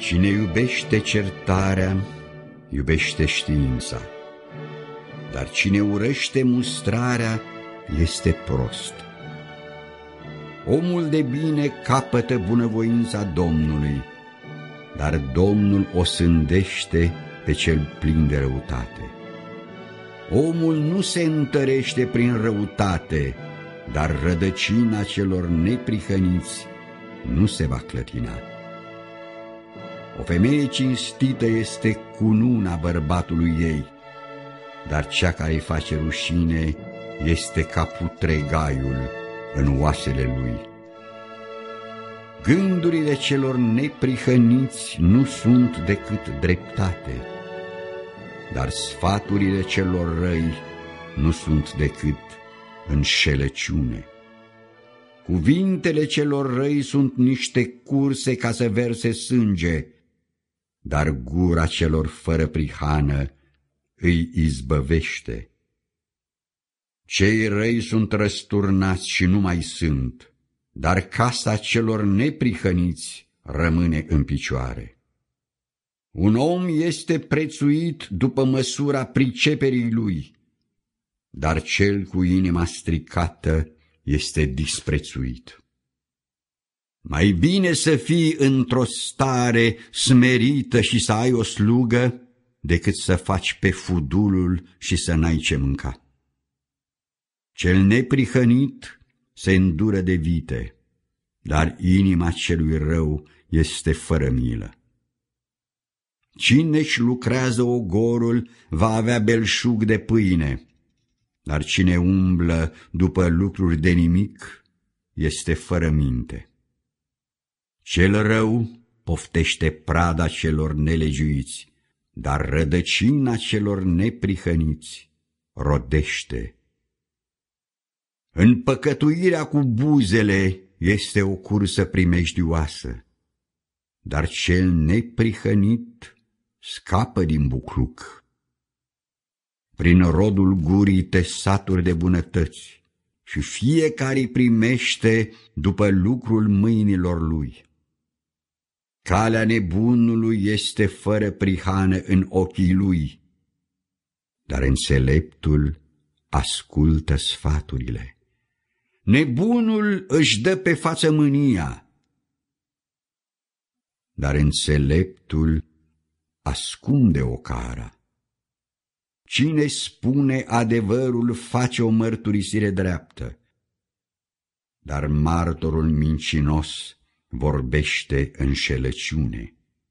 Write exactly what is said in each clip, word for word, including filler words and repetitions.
Cine iubește certarea, iubește știința, dar cine urăște mustrarea este prost. Omul de bine capătă bunăvoința Domnului, dar Domnul o sândește pe cel plin de răutate. Omul nu se întărește prin răutate, dar rădăcina celor neprihăniți nu se va clătina. O femeie cinstită este cununa bărbatului ei, dar cea care îi face rușine este ca putregaiul în oasele lui. Gândurile celor neprihăniți nu sunt decât dreptate, dar sfaturile celor răi nu sunt decât înșelăciune. Cuvintele celor răi sunt niște curse ca să verse sânge, dar gura celor fără prihană îi izbăvește. Cei răi sunt răsturnați și nu mai sunt, dar casa celor neprihăniți rămâne în picioare. Un om este prețuit după măsura priceperii lui, dar cel cu inima stricată este disprețuit. Mai bine să fii într-o stare smerită și să ai o slugă, decât să faci pe fudulul și să n-ai ce mânca. Cel neprihănit se îndură de vite, dar inima celui rău este fără milă. Cine-și lucrează ogorul va avea belșug de pâine, dar cine umblă după lucruri de nimic este fără minte. Cel rău poftește prada celor nelegiuiți, dar rădăcina celor neprihăniți rodește. Împăcătuirea cu buzele este o cursă primejdioasă, dar cel neprihănit scapă din bucluc. Prin rodul gurii te saturi de bunătăți și fiecare primește după lucrul mâinilor lui. Calea nebunului este fără prihană în ochii lui, dar înțeleptul ascultă sfaturile. Nebunul își dă pe față mânia, dar înțeleptul ascunde ocara. Cine spune adevărul face o mărturisire dreaptă, dar martorul mincinos vorbește înșelăciune.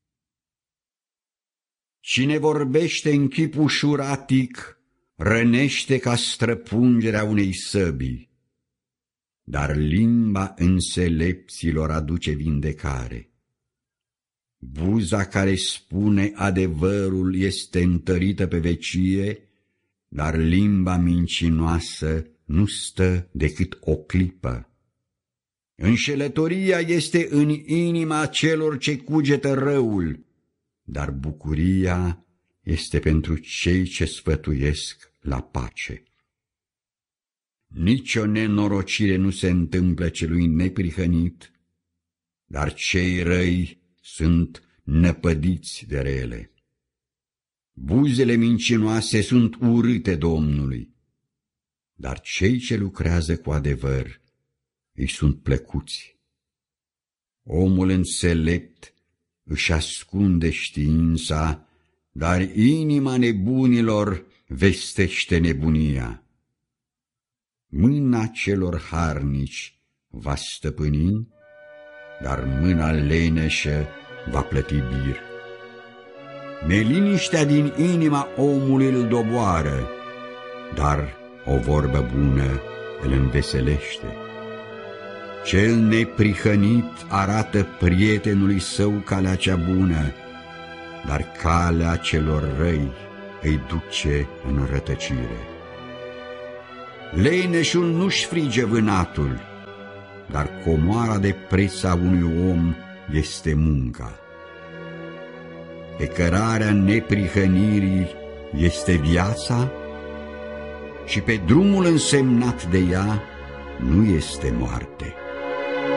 Cine vorbește în chip ușuratic rănește ca străpungerea unei săbii, dar limba înțelepților aduce vindecare. Buza care spune adevărul este întărită pe vecie, dar limba mincinoasă nu stă decât o clipă. Înșelătoria este în inima celor ce cugetă răul, dar bucuria este pentru cei ce sfătuiesc la pace. Nici o nenorocire nu se întâmplă celui neprihănit, dar cei răi sunt năpădiți de rele. Buzele mincinoase sunt urâte Domnului, dar cei ce lucrează cu adevăr îi sunt plăcuți. Omul înțelept își ascunde știința, dar inima nebunilor vestește nebunia. Mâna celor harnici va stăpâni, dar mâna leneșă va plăti bir. Neliniștea din inima omului îl doboară, dar o vorbă bună îl înveselește. Cel neprihănit arată prietenului său calea cea bună, dar calea celor răi îi duce în rătăcire. Leneșul nu-și frige vânatul, dar comoara de preț a unui om este munca. Pe cărarea neprihănirii este viața și pe drumul însemnat de ea nu este moarte.